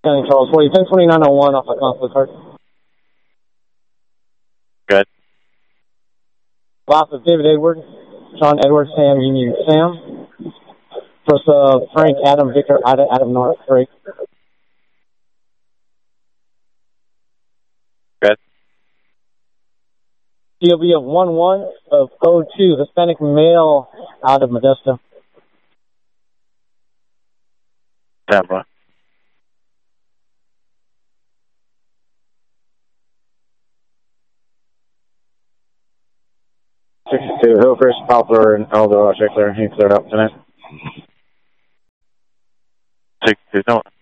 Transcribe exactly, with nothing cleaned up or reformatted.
County Charles forty, ten twenty-nine oh one off the consulate card. Good. Loss of David Edward, John Edward, Sam Union Sam. First of Frank Adam Victor Ida Adam North Drake. Good. C O B of one one of oh two, Hispanic male out of Modesto. Deborah. sixty-two, Hillcrest, Poplar, and Eldo, check there. He cleared up tonight. sixty-two,